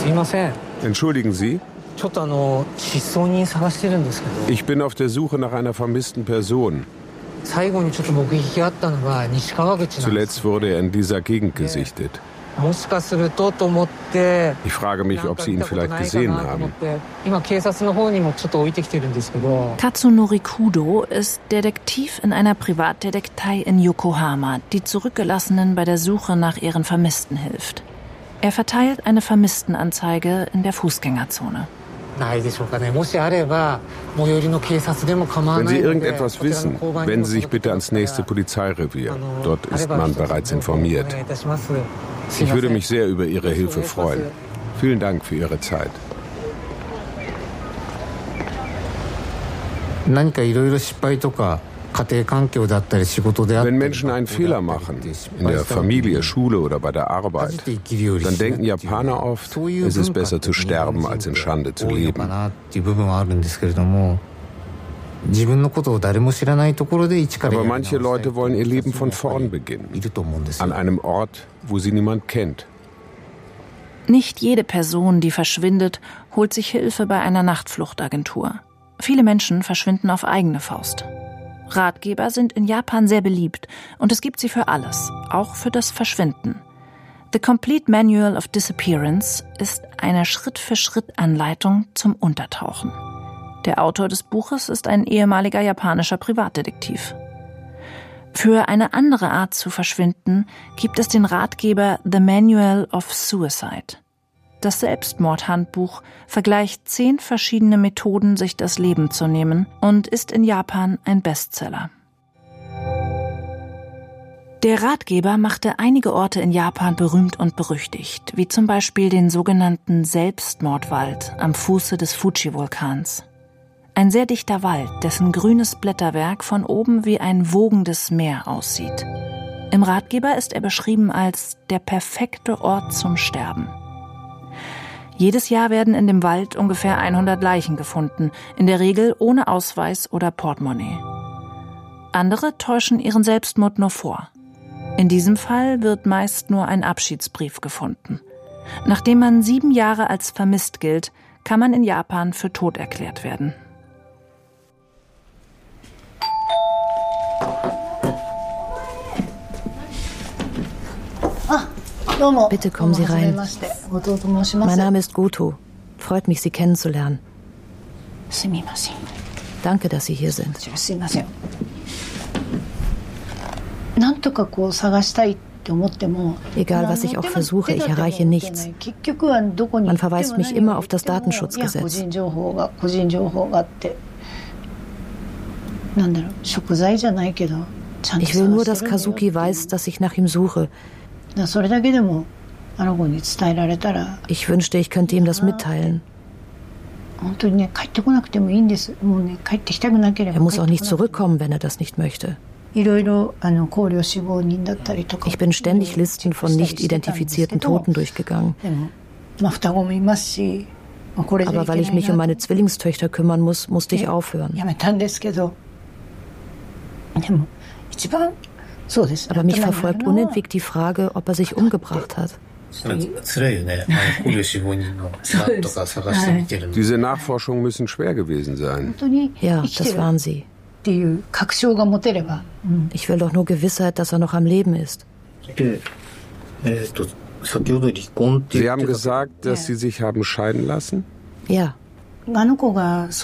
Entschuldigen Sie? Ich bin auf der Suche nach einer vermissten Person. Zuletzt wurde er in dieser Gegend gesichtet. Ich frage mich, ob Sie ihn vielleicht gesehen haben. Katsunori Kudo ist Detektiv in einer Privatdetektei in Yokohama, die Zurückgelassenen bei der Suche nach ihren Vermissten hilft. Er verteilt eine Vermisstenanzeige in der Fußgängerzone. Wenn Sie irgendetwas wissen, wenden Sie sich bitte ans nächste Polizeirevier. Dort ist man bereits informiert. Ich würde mich sehr über Ihre Hilfe freuen. Vielen Dank für Ihre Zeit. Wenn Menschen einen Fehler machen, in der Familie, Schule oder bei der Arbeit, dann denken Japaner oft, es ist besser zu sterben, als in Schande zu leben. Aber manche Leute wollen ihr Leben von vorn beginnen, an einem Ort, wo sie niemand kennt. Nicht jede Person, die verschwindet, holt sich Hilfe bei einer Nachtfluchtagentur. Viele Menschen verschwinden auf eigene Faust. Ratgeber sind in Japan sehr beliebt und es gibt sie für alles, auch für das Verschwinden. The Complete Manual of Disappearance ist eine Schritt-für-Schritt-Anleitung zum Untertauchen. Der Autor des Buches ist ein ehemaliger japanischer Privatdetektiv. Für eine andere Art zu verschwinden gibt es den Ratgeber The Manual of Suicide. Das Selbstmordhandbuch vergleicht 10 verschiedene Methoden, sich das Leben zu nehmen und ist in Japan ein Bestseller. Der Ratgeber machte einige Orte in Japan berühmt und berüchtigt, wie zum Beispiel den sogenannten Selbstmordwald am Fuße des Fuji-Vulkans. Ein sehr dichter Wald, dessen grünes Blätterwerk von oben wie ein wogendes Meer aussieht. Im Ratgeber ist er beschrieben als der perfekte Ort zum Sterben. Jedes Jahr werden in dem Wald ungefähr 100 Leichen gefunden, in der Regel ohne Ausweis oder Portemonnaie. Andere täuschen ihren Selbstmord nur vor. In diesem Fall wird meist nur ein Abschiedsbrief gefunden. Nachdem man 7 Jahre als vermisst gilt, kann man in Japan für tot erklärt werden. Bitte kommen Sie rein. Mein Name ist Goto. Freut mich, Sie kennenzulernen. Danke, dass Sie hier sind. Egal, was ich auch versuche, ich erreiche nichts. Man verweist mich immer auf das Datenschutzgesetz. Ich will nur, dass Kazuki weiß, dass ich nach ihm suche. Ich wünschte, ich könnte ihm das mitteilen. Er muss auch nicht zurückkommen, wenn er das nicht möchte. Ich bin ständig Listen von nicht identifizierten Toten durchgegangen. Aber weil ich mich um meine Zwillingstöchter kümmern muss, musste ich aufhören. Aber mich verfolgt unentwegt die Frage, ob er sich umgebracht hat. Diese Nachforschungen müssen schwer gewesen sein. Ja, das waren sie. Ich will doch nur Gewissheit, dass er noch am Leben ist. Sie haben gesagt, dass Sie sich haben scheiden lassen? Ja.